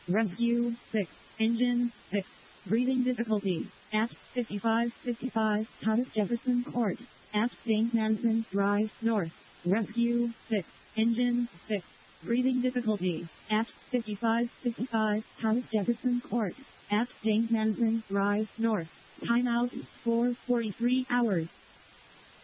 Rescue 6. Engine 6. Breathing difficulty. At 5555 Thomas Jefferson Court. At St. Manson Drive North. Rescue 6. Engine 6. Breathing difficulty. At 5555 Thomas Jefferson Court. At St. Manson Drive North. Timeout for 43 hours.